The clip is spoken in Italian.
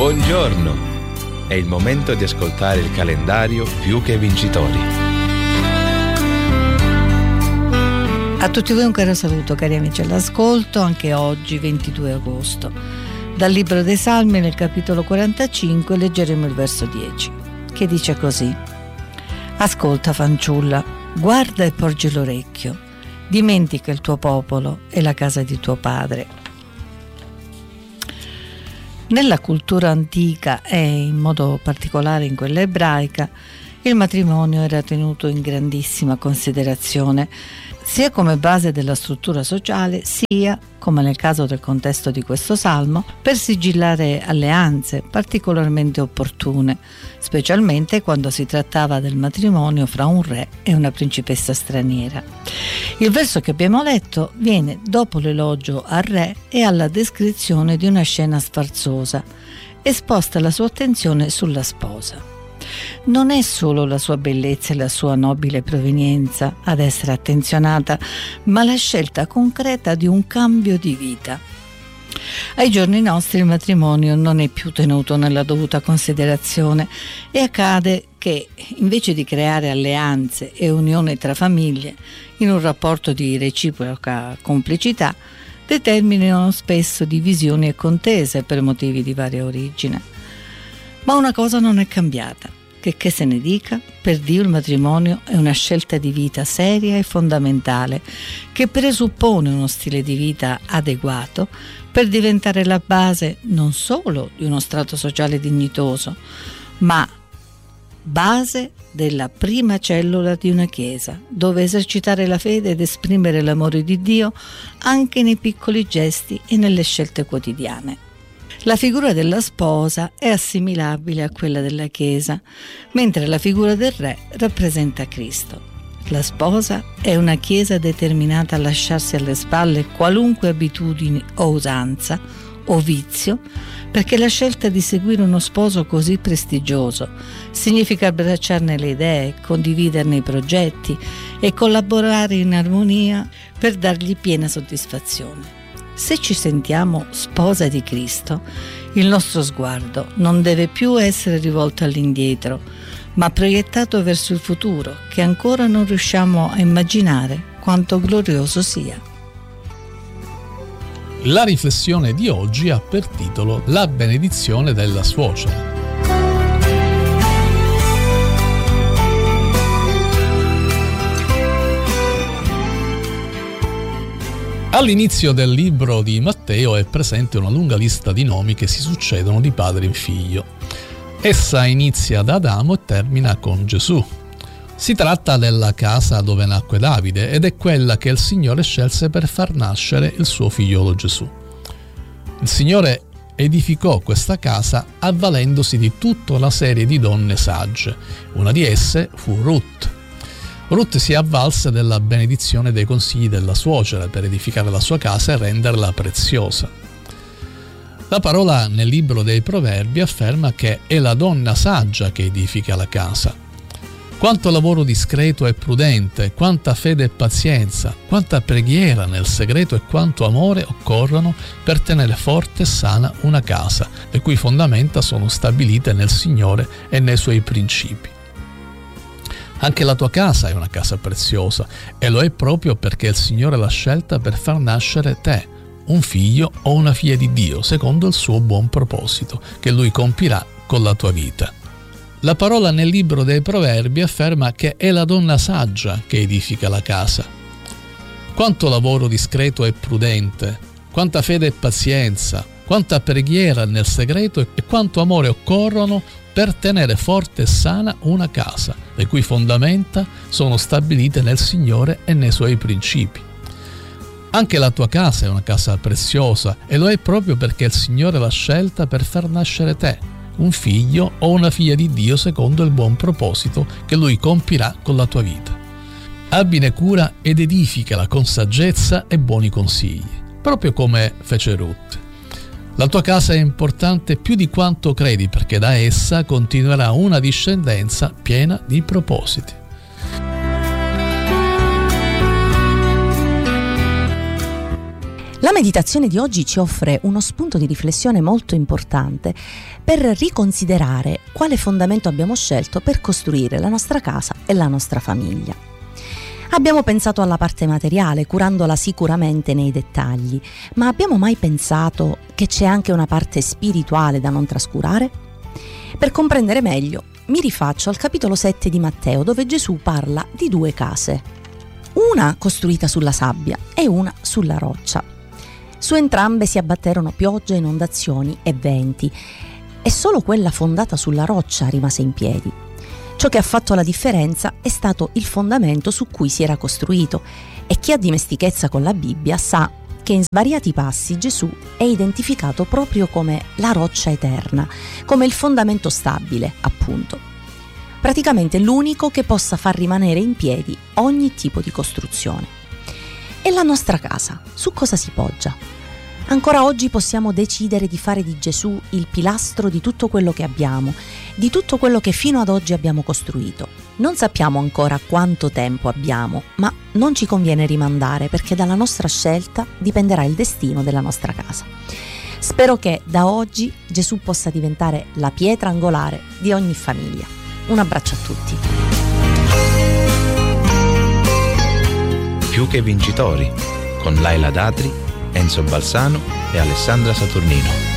Buongiorno! È il momento di ascoltare il calendario Più che Vincitori. A tutti voi un caro saluto, cari amici all'ascolto, anche oggi 22 agosto. Dal Libro dei Salmi, nel capitolo 45, leggeremo il verso 10, che dice così: Ascolta, fanciulla, guarda e porgi l'orecchio, dimentica il tuo popolo e la casa di tuo padre. Nella cultura antica e in modo particolare in quella ebraica, il matrimonio era tenuto in grandissima considerazione, sia come base della struttura sociale, sia, come nel caso del contesto di questo salmo, per sigillare alleanze particolarmente opportune, specialmente quando si trattava del matrimonio fra un re e una principessa straniera. Il verso che abbiamo letto viene dopo l'elogio al re e alla descrizione di una scena sfarzosa e sposta la sua attenzione sulla sposa. Non è solo la sua bellezza e la sua nobile provenienza ad essere attenzionata, ma la scelta concreta di un cambio di vita. Ai giorni nostri il matrimonio non è più tenuto nella dovuta considerazione e accade che, invece di creare alleanze e unione tra famiglie in un rapporto di reciproca complicità, determinano spesso divisioni e contese per motivi di varia origine. Ma una cosa non è cambiata. Che se ne dica, per Dio il matrimonio è una scelta di vita seria e fondamentale che presuppone uno stile di vita adeguato per diventare la base non solo di uno strato sociale dignitoso, ma base della prima cellula di una chiesa, dove esercitare la fede ed esprimere l'amore di Dio anche nei piccoli gesti e nelle scelte quotidiane. La figura della sposa è assimilabile a quella della Chiesa, mentre la figura del re rappresenta Cristo. La sposa è una Chiesa determinata a lasciarsi alle spalle qualunque abitudine o usanza o vizio, perché la scelta di seguire uno sposo così prestigioso significa abbracciarne le idee, condividerne i progetti e collaborare in armonia per dargli piena soddisfazione. Se ci sentiamo sposa di Cristo, il nostro sguardo non deve più essere rivolto all'indietro, ma proiettato verso il futuro, che ancora non riusciamo a immaginare quanto glorioso sia. La riflessione di oggi ha per titolo La benedizione della suocera. All'inizio del libro di Matteo è presente una lunga lista di nomi che si succedono di padre in figlio. Essa inizia da Adamo e termina con Gesù. Si tratta della casa dove nacque Davide ed è quella che il Signore scelse per far nascere il suo figliolo Gesù. Il Signore edificò questa casa avvalendosi di tutta una serie di donne sagge. Una di esse fu Ruth. Ruth si avvalse della benedizione dei consigli della suocera per edificare la sua casa e renderla preziosa. La parola nel libro dei Proverbi afferma che è la donna saggia che edifica la casa. Quanto lavoro discreto e prudente, quanta fede e pazienza, quanta preghiera nel segreto e quanto amore occorrono per tenere forte e sana una casa, le cui fondamenta sono stabilite nel Signore e nei Suoi principi. Anche la tua casa è una casa preziosa e lo è proprio perché il Signore l'ha scelta per far nascere te, un figlio o una figlia di Dio, secondo il suo buon proposito, che Lui compirà con la tua vita. La parola nel libro dei Proverbi afferma che è la donna saggia che edifica la casa. Quanto lavoro discreto e prudente, quanta fede e pazienza, quanta preghiera nel segreto e quanto amore occorrono per tenere forte e sana una casa, le cui fondamenta sono stabilite nel Signore e nei Suoi principi. Anche la tua casa è una casa preziosa e lo è proprio perché il Signore l'ha scelta per far nascere te, un figlio o una figlia di Dio secondo il buon proposito che Lui compirà con la tua vita. Abbine cura ed edificala con saggezza e buoni consigli, proprio come fece Ruth. La tua casa è importante più di quanto credi perché da essa continuerà una discendenza piena di propositi. La meditazione di oggi ci offre uno spunto di riflessione molto importante per riconsiderare quale fondamento abbiamo scelto per costruire la nostra casa e la nostra famiglia. Abbiamo pensato alla parte materiale, curandola sicuramente nei dettagli, ma abbiamo mai pensato che c'è anche una parte spirituale da non trascurare? Per comprendere meglio, mi rifaccio al capitolo 7 di Matteo, dove Gesù parla di 2 case, una costruita sulla sabbia e una sulla roccia. Su entrambe si abbatterono piogge, inondazioni e venti, e solo quella fondata sulla roccia rimase in piedi. Ciò che ha fatto la differenza è stato il fondamento su cui si era costruito, e chi ha dimestichezza con la Bibbia sa che in svariati passi Gesù è identificato proprio come la roccia eterna, come il fondamento stabile, appunto. Praticamente l'unico che possa far rimanere in piedi ogni tipo di costruzione. E la nostra casa, su cosa si poggia? Ancora oggi possiamo decidere di fare di Gesù il pilastro di tutto quello che abbiamo, di tutto quello che fino ad oggi abbiamo costruito. Non sappiamo ancora quanto tempo abbiamo, ma non ci conviene rimandare, perché dalla nostra scelta dipenderà il destino della nostra casa. Spero che da oggi Gesù possa diventare la pietra angolare di ogni famiglia. Un abbraccio a tutti. Più che vincitori, con Laila Datri, Enzo Balsano e Alessandra Saturnino.